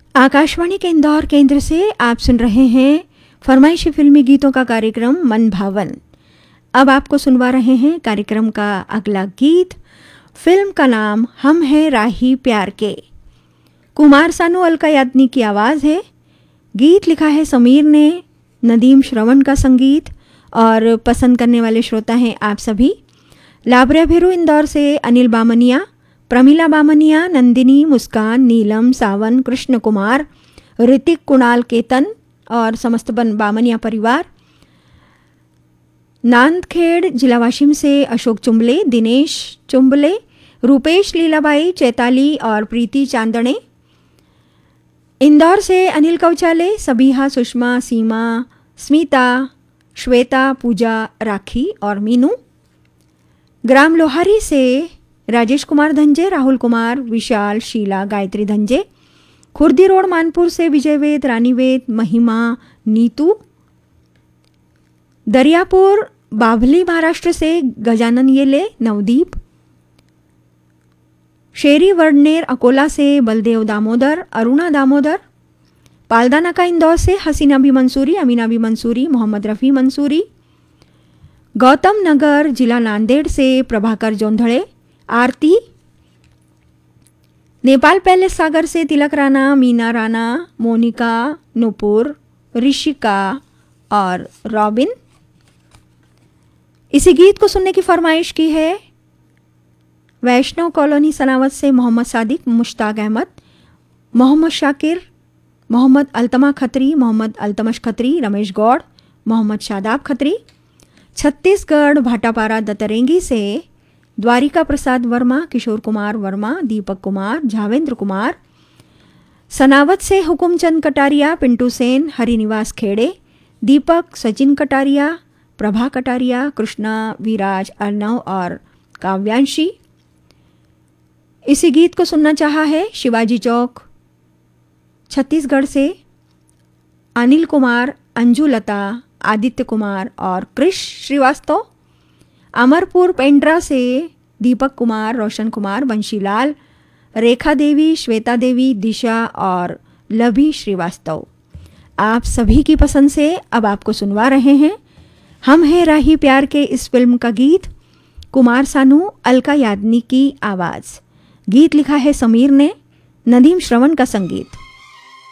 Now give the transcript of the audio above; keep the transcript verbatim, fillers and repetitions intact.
आकाशवाणी के इंदौर केंद्र से आप सुन रहे हैं फरमाइशी फिल्मी गीतों का कार्यक्रम मन भावन। अब आपको सुनवा रहे हैं कार्यक्रम का अगला गीत। फिल्म का नाम हम हैं राही प्यार के। कुमार सानू अलका याग्निक की आवाज़ है। गीत लिखा है समीर ने, नदीम श्रवण का संगीत, और पसंद करने वाले श्रोता हैं आप सभी। लाबरिया भेरू इंदौर से अनिल बामनिया, प्रमिला बामनिया, नंदिनी, मुस्कान, नीलम, सावन, कृष्ण कुमार, ऋतिक, कुणाल, केतन और समस्त बन बामनिया परिवार। नांदखेड़ जिला वाशिम से अशोक चुंबले, दिनेश चुंबले, रूपेश लीलाबाई, चैताली और प्रीति चांदणे। इंदौर से अनिल कौचाले, सबीहा, सुषमा, सीमा, स्मिता, श्वेता, पूजा, राखी और मीनू। ग्राम लोहारी से राजेश कुमार धंजे, राहुल कुमार, विशाल, शीला, गायत्री धंजे। खुर्दी रोड मानपुर से विजय वेद, रानी वेद, महिमा, नीतू। दरियापुर बाभली महाराष्ट्र से गजानन येले, नवदीप। शेरी वर्डनेर अकोला से बलदेव दामोदर, अरुणा दामोदर। पालदाना का इंदौर से हसीना भी मंसूरी, अमीना भी मंसूरी, मोहम्मद रफ़ी मंसूरी। गौतम नगर जिला नांदेड़ से प्रभाकर जोंधळे, आरती। नेपाल पैलेस सागर से तिलक राणा, मीना राणा, मोनिका, नुपुर, ऋषिका और रॉबिन। इसी गीत को सुनने की फरमाइश की है वैष्णव कॉलोनी सनावत से मोहम्मद सादिक, मुश्ताक अहमद, मोहम्मद शाकिर, मोहम्मद अल्तमा खत्री, मोहम्मद अल्तमश खत्री, रमेश गौड़, मोहम्मद शादाब खत्री। छत्तीसगढ़ भाटापारा दतरेंगी से द्वारिका प्रसाद वर्मा, किशोर कुमार वर्मा, दीपक कुमार, झावेंद्र कुमार। सनावत से हुकुमचंद कटारिया, पिंटू सेन, हरिनिवास खेड़े, दीपक, सचिन कटारिया, प्रभा कटारिया, कृष्णा, विराज, अर्नव और काव्यांशी। इसी गीत को सुनना चाहा है शिवाजी चौक छत्तीसगढ़ से अनिल कुमार, अंजू लता, आदित्य कुमार और कृष श्रीवास्तव। अमरपुर पेंड्रा से दीपक कुमार, रोशन कुमार, बंशीलाल, रेखा देवी, श्वेता देवी, दिशा और लभी श्रीवास्तव। आप सभी की पसंद से अब आपको सुनवा रहे हैं हम हैं राही प्यार के इस फिल्म का गीत। कुमार सानू, अलका याग्निक की आवाज़। गीत लिखा है समीर ने, नदीम श्रवण का संगीत।